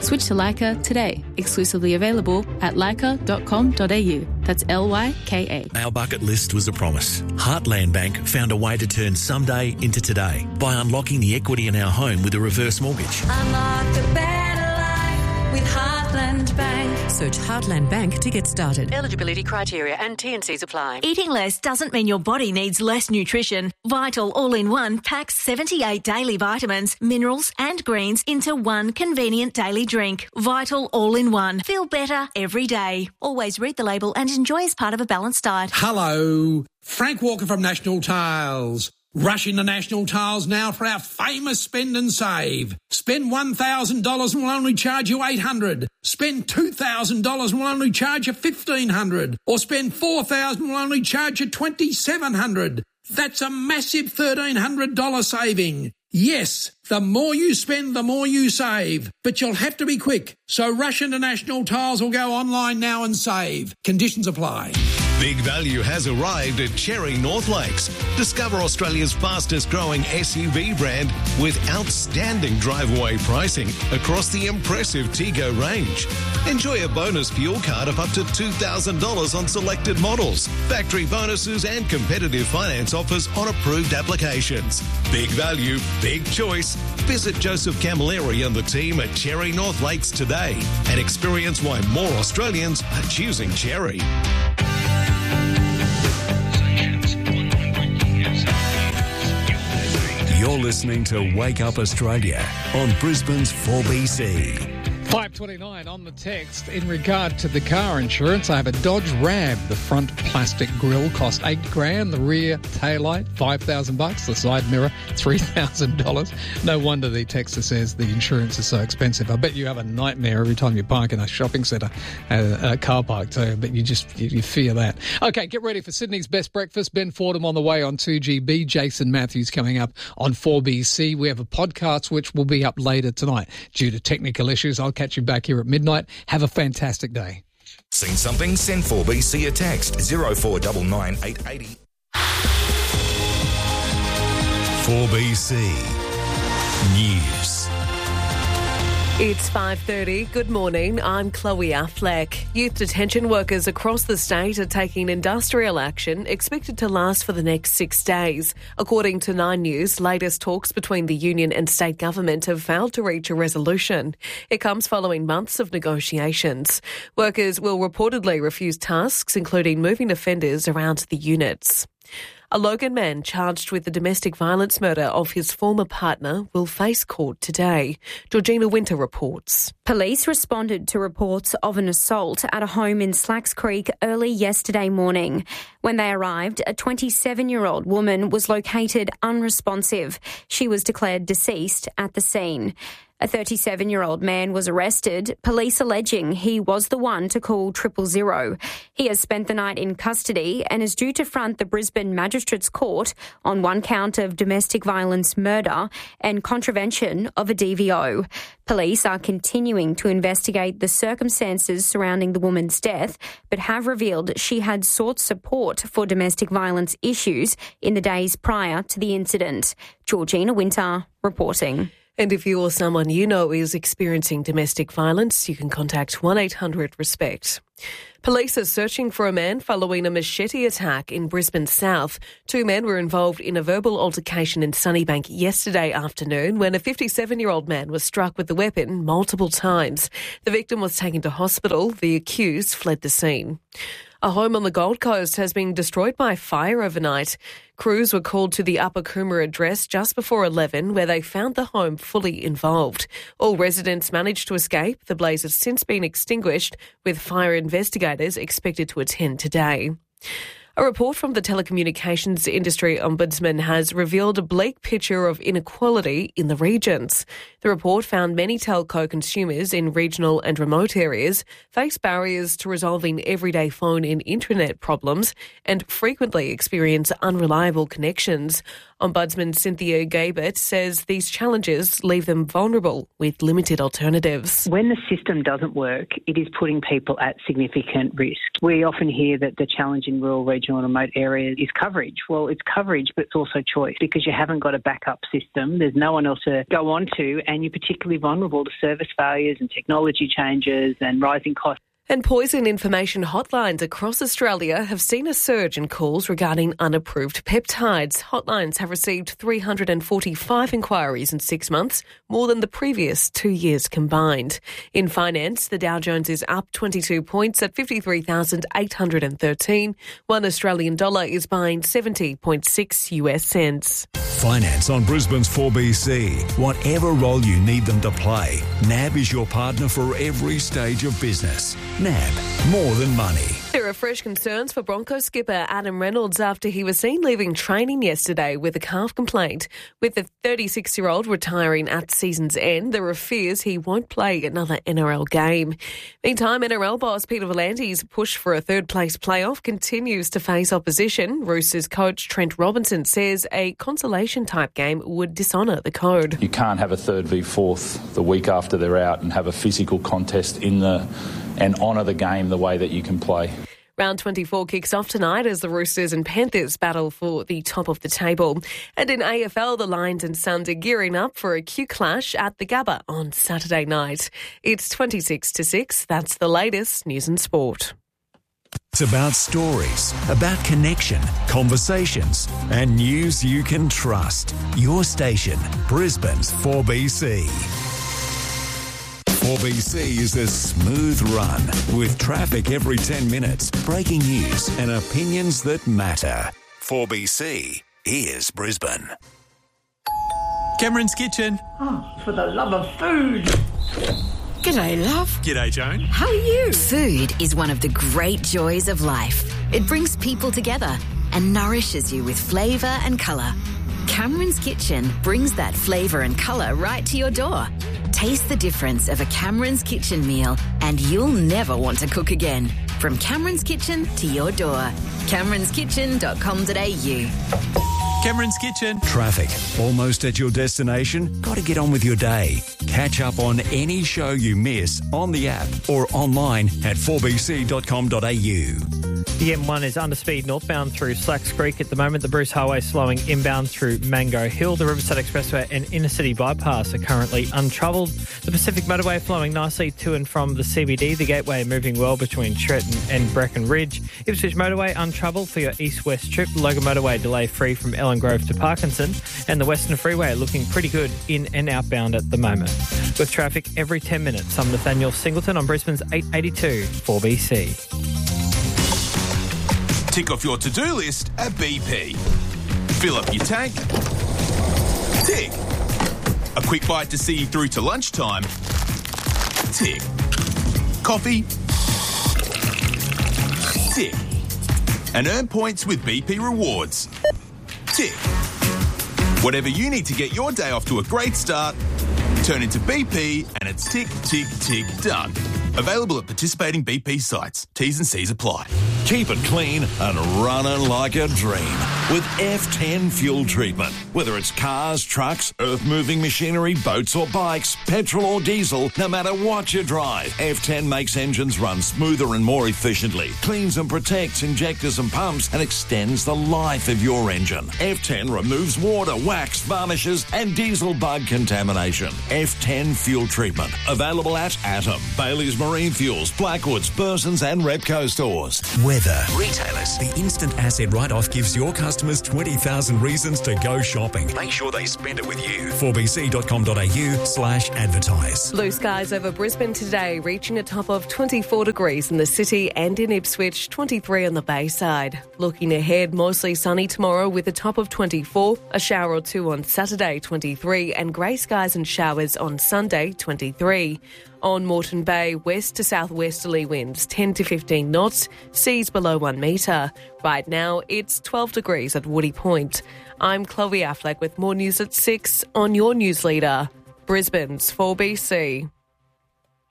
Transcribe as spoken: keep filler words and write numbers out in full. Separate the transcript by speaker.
Speaker 1: Switch to Lyca today. Exclusively available at lyca dot com dot a u. That's L Y K A.
Speaker 2: Our bucket list was a promise. Heartland Bank found a way to turn someday into today by unlocking the equity in our home with a reverse mortgage.
Speaker 3: Unlock a better life with Heartland Bank.
Speaker 4: Search Heartland Bank to get started.
Speaker 5: Eligibility criteria and T and Cs apply.
Speaker 6: Eating less doesn't mean your body needs less nutrition. Vital All-in-One packs seventy-eight daily vitamins, minerals and greens into one convenient daily drink. Vital All-in-One. Feel better every day. Always read the label and enjoy as part of a balanced diet.
Speaker 7: Hello, Frank Walker from National Tiles. Rush into National Tiles now for our famous spend and save. Spend one thousand dollars and we'll only charge you eight hundred dollars. Spend two thousand dollars and we'll only charge you fifteen hundred dollars. Or spend four thousand dollars and we'll only charge you twenty-seven hundred dollars. That's a massive thirteen hundred dollars saving. Yes, the more you spend, the more you save. But you'll have to be quick. So rush into National Tiles or go online now and save. Conditions apply.
Speaker 8: Big value has arrived at Cherry North Lakes. Discover Australia's fastest growing S U V brand with outstanding drive-away pricing across the impressive Tego range. Enjoy a bonus fuel card of up to two thousand dollars on selected models, factory bonuses and competitive finance offers on approved applications. Big value, big choice. Visit Joseph Camilleri and the team at Cherry North Lakes today and experience why more Australians are choosing Cherry.
Speaker 9: You're listening to Wake Up Australia on Brisbane's four B C.
Speaker 10: five twenty-nine on the text. In regard to the car insurance, I have a Dodge Ram. The front plastic grille cost eight grand. The rear taillight, five thousand bucks. The side mirror, three thousand dollars. No wonder the texter says the insurance is so expensive. I bet you have a nightmare every time you park in a shopping centre, a, a car park too. But you just you, you fear that. Okay, get ready for Sydney's best breakfast. Ben Fordham on the way on two G B. Jason Matthews coming up on four B C. We have a podcast which will be up later tonight due to technical issues. I'll catch you back here at midnight. Have a fantastic day.
Speaker 11: Seen something? Send four B C a text zero four nine nine eight eight zero.
Speaker 9: four B C News.
Speaker 5: It's five thirty. Good morning. I'm Chloe Affleck. Youth detention workers across the state are taking industrial action expected to last for the next six days. According to Nine News, latest talks between the union and state government have failed to reach a resolution. It comes following months of negotiations. Workers will reportedly refuse tasks, including moving offenders around the units. A Logan man charged with the domestic violence murder of his former partner will face court today. Georgina Winter reports.
Speaker 12: Police responded to reports of an assault at a home in Slacks Creek early yesterday morning. When they arrived, a twenty-seven-year-old woman was located unresponsive. She was declared deceased at the scene. A thirty-seven-year-old man was arrested, police alleging he was the one to call triple zero. He has spent the night in custody and is due to front the Brisbane Magistrates Court on one count of domestic violence murder and contravention of a D V O. Police are continuing to investigate the circumstances surrounding the woman's death, but have revealed she had sought support for domestic violence issues in the days prior to the incident. Georgina Winter reporting.
Speaker 5: And if you or someone you know is experiencing domestic violence, you can contact one eight hundred RESPECT. Police are searching for a man following a machete attack in Brisbane South. Two men were involved in a verbal altercation in Sunnybank yesterday afternoon when a fifty-seven-year-old man was struck with the weapon multiple times. The victim was taken to hospital. The accused fled the scene. A home on the Gold Coast has been destroyed by fire overnight. Crews were called to the Upper Coomera address just before eleven, where they found the home fully involved. All residents managed to escape. The blaze has since been extinguished, with fire investigators expected to attend today. A report from the Telecommunications Industry Ombudsman has revealed a bleak picture of inequality in the regions. The report found many telco consumers in regional and remote areas face barriers to resolving everyday phone and internet problems and frequently experience unreliable connections. Ombudsman Cynthia Gabert says these challenges leave them vulnerable with limited alternatives.
Speaker 13: When the system doesn't work, it is putting people at significant risk. We often hear that the challenge in rural regions regional and remote areas is coverage. Well, it's coverage, but it's also choice because you haven't got a backup system. There's no one else to go on to, and you're particularly vulnerable to service failures and technology changes and rising costs.
Speaker 5: And poison information hotlines across Australia have seen a surge in calls regarding unapproved peptides. Hotlines have received three hundred forty-five inquiries in six months, more than the previous two years combined. In finance, the Dow Jones is up twenty-two points at fifty-three thousand eight hundred thirteen. One Australian dollar is buying seventy point six U S cents.
Speaker 9: Finance on Brisbane's four B C. Whatever role you need them to play, N A B is your partner for every stage of business. N A B, more than money.
Speaker 5: There are fresh concerns for Broncos skipper Adam Reynolds after he was seen leaving training yesterday with a calf complaint. With the thirty-six-year-old retiring at season's end, there are fears he won't play another N R L game. Meantime, N R L boss Peter V'landys's push for a third-place playoff continues to face opposition. Roosters coach Trent Robinson says a consolation-type game would dishonour the code.
Speaker 14: You can't have a third v fourth the week after they're out and have a physical contest in the and honour the game the way that you can play.
Speaker 5: Round twenty-four kicks off tonight as the Roosters and Panthers battle for the top of the table. And in A F L, the Lions and Suns are gearing up for a Q clash at the Gabba on Saturday night. It's twenty-six to six. That's the latest news and sport.
Speaker 9: It's about stories, about connection, conversations, and news you can trust. Your station, Brisbane's four B C. four B C is a smooth run with traffic every ten minutes, breaking news and opinions that matter. four B C, here's Brisbane.
Speaker 15: Cameron's Kitchen.
Speaker 16: Oh, for the love of food.
Speaker 15: G'day, love. G'day, Joan.
Speaker 16: How are you?
Speaker 17: Food is one of the great joys of life. It brings people together and nourishes you with flavour and colour. Cameron's Kitchen brings that flavour and colour right to your door. Taste the difference of a Cameron's Kitchen meal and you'll never want to cook again. From Cameron's Kitchen to your door. camerons kitchen dot com dot a u.
Speaker 15: Cameron's Kitchen.
Speaker 9: Traffic, almost at your destination? Got to get on with your day. Catch up on any show you miss on the app or online at four b c dot com dot a u.
Speaker 18: The M one is under speed northbound through Slacks Creek at the moment. The Bruce Highway slowing inbound through Mango Hill. The Riverside Expressway and Inner City Bypass are currently untroubled. The Pacific Motorway flowing nicely to and from the C B D. The Gateway moving well between Tretton and Breckenridge. Ipswich Motorway untroubled for your east-west trip. Logan Motorway delay-free from Ellen Grove to Parkinson. And the Western Freeway looking pretty good in and outbound at the moment. With traffic every ten minutes, I'm Nathaniel Singleton on Brisbane's eight eighty-two four B C.
Speaker 15: Tick off your to-do list at B P. Fill up your tank. Tick. A quick bite to see you through to lunchtime. Tick. Coffee. Tick. And earn points with B P Rewards. Tick. Whatever you need to get your day off to a great start, turn into B P and it's tick, tick, tick, done. Available at participating B P sites. T's and C's apply.
Speaker 2: Keep it clean and running like a dream with F ten fuel treatment. Whether it's cars, trucks, earth-moving machinery, boats or bikes, petrol or diesel, no matter what you drive, F ten makes engines run smoother and more efficiently, cleans and protects injectors and pumps, and extends the life of your engine. F ten removes water, wax, varnishes, and diesel bug contamination. F ten fuel treatment. Available at Atom, Bailey's Marine Fuels, Blackwoods, Burson's and Repco stores.
Speaker 9: Weather. Retailers. The instant asset write-off gives your customers twenty thousand reasons to go shopping. Make sure they spend it with you. four b c dot com dot a u slash advertise.
Speaker 5: Blue skies over Brisbane today, reaching a top of twenty-four degrees in the city and in Ipswich, twenty-three on the Bayside. Looking ahead, mostly sunny tomorrow with a top of twenty-four, a shower or two on Saturday, twenty-three, and grey skies and showers on Sunday, twenty-three. On Moreton Bay, west to southwesterly winds, ten to fifteen knots, seas below one metre. Right now, it's twelve degrees at Woody Point. I'm Chloe Affleck with more news at six on your news leader, Brisbane's four B C.